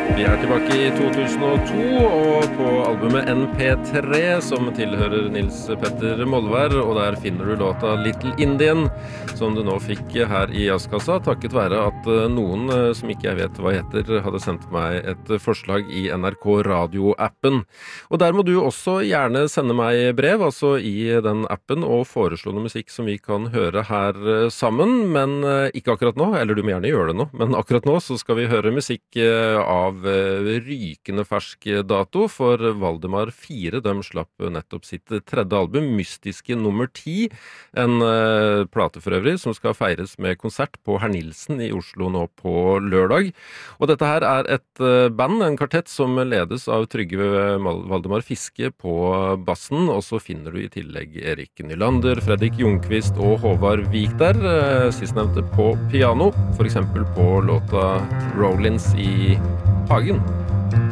Vi tilbake i 2002, og på albumet NP3, som tilhører Nils Petter Molvær, og der finner du låta Little Indian, som du nå fikk her i Jazzkassa, takket være at noen som ikke jeg vet hva heter, hadde sendt meg et forslag i NRK Radio-appen. Og der må du også gjerne sende meg brev, altså i den appen, og foreslå noe musikk som vi kan høre her sammen, men ikke akkurat nå, eller du må gjerne gjøre det nå, men akkurat nå så skal vi høre musikk av rykende fersk dato, for Valdemar 4, de slapp nettopp sitt tredje album, Mystiske nummer 10, en plate for øvrig, som skal feires med konsert på Herr Nilsen i Oslo nå på lørdag. Og dette her et band, en kvartett som ledes av Trygve Valdemar Fiske på bassen, og så finner du i tillegg Erik Nylander, Fredrik Ljungqvist og Håvard Vik der, sistnevnte på piano, for eksempel på låta Rollins i Hagen.